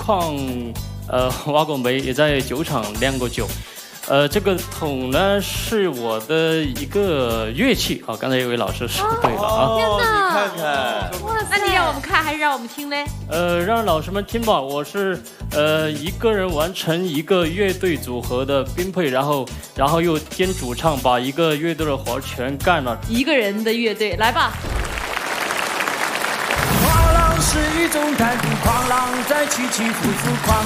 矿挖过煤，也在酒厂酿过酒。这个桶呢是我的一个乐器啊，刚才有位老师说对了啊。 天哪！ 你看看， 哇塞！ 那你让我们看还是让我们听嘞？ 让老师们听吧，我是一个人完成一个乐队组合的编配，然后又兼主唱，把一个乐队的活全干了。 一个人的乐队，来吧。 狂浪是一种态度，狂浪在起起伏伏，狂